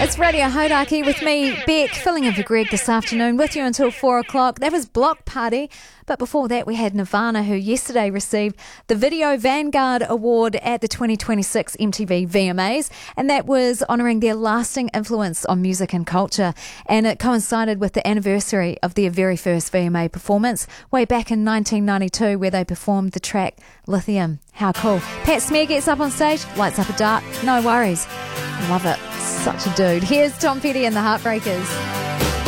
It's Radio Hodaki with me, Beck, filling in for Greg this afternoon, with you until 4 o'clock. That was Block Party, but before that we had Nirvana, who yesterday received the Video Vanguard Award at the 2026 MTV VMAs, and that was honouring their lasting influence on music and culture. And it coincided with the anniversary of their very first VMA performance, way back in 1992, where they performed the track Lithium. How cool. Pat Smear gets up on stage, lights up a dark, no worries. Love it. Such a dude. Here's Tom Petty and the Heartbreakers.